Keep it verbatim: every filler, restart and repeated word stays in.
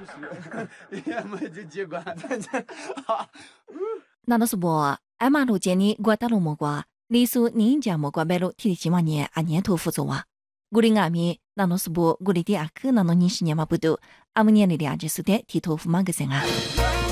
也没就结果。 那都是不，俺马路见你我打路么过，你说你家么过白路提的几万年，俺年头负责啊。我的阿米，那都是不，我的第二个那侬认识年嘛不多，俺们年里的阿就是的剃头发嘛个人啊。